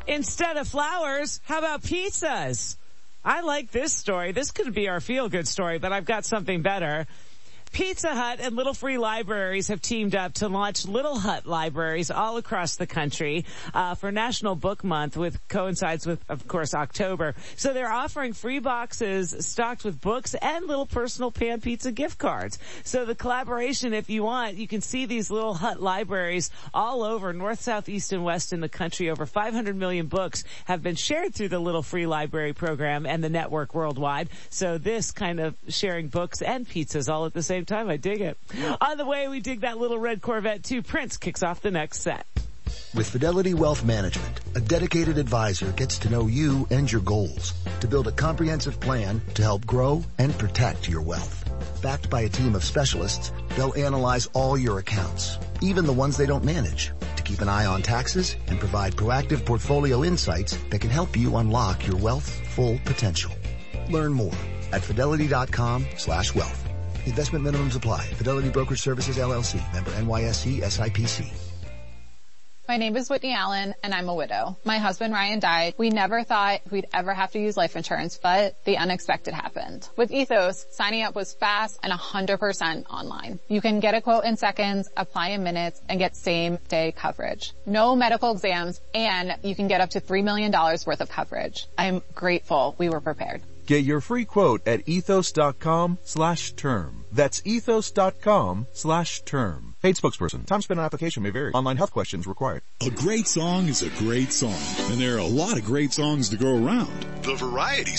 Instead of flowers, how about pizzas? I like this story. This could be our feel-good story, but I've got something better. Pizza Hut and Little Free Libraries have teamed up to launch Little Hut libraries all across the country for National Book Month, which coincides with, of course, October. So they're offering free boxes stocked with books and little personal pan pizza gift cards. So the collaboration, if you want, you can see these Little Hut libraries all over north, south, east, and west in the country. Over 500 million books have been shared through the Little Free Library program and the network worldwide. So this kind of sharing books and pizzas all at the same time, I dig it. On the way, we dig that little red Corvette too. Prince kicks off the next set. With Fidelity Wealth Management, a dedicated advisor gets to know you and your goals to build a comprehensive plan to help grow and protect your wealth. Backed by a team of specialists, they'll analyze all your accounts, even the ones they don't manage, to keep an eye on taxes and provide proactive portfolio insights that can help you unlock your wealth's full potential. Learn more at fidelity.com/wealth. Investment minimums apply. Fidelity Brokerage Services, LLC. Member NYSE SIPC. My name is Whitney Allen, and I'm a widow. My husband, Ryan, died. We never thought we'd ever have to use life insurance, but the unexpected happened. With Ethos, signing up was fast and 100% online. You can get a quote in seconds, apply in minutes, and get same-day coverage. No medical exams, and you can get up to $3 million worth of coverage. I'm grateful we were prepared. Get your free quote at ethos.com/term. That's ethos.com/term. Paid spokesperson. Time spent on application may vary. Online health questions required. A great song is a great song, and there are a lot of great songs to go around. The variety